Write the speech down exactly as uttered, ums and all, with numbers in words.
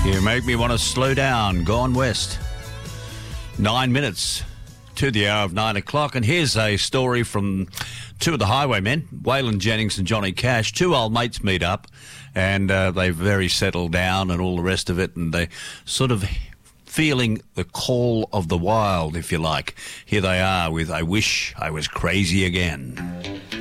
You make me want to slow down. Gone West. Nine minutes to the hour of nine o'clock. And here's a story from two of the Highwaymen, Waylon Jennings and Johnny Cash. Two old mates meet up and uh, they're very settled down and all the rest of it. And they sort of feeling the call of the wild, if you like. Here they are with I Wish I Was Crazy Again.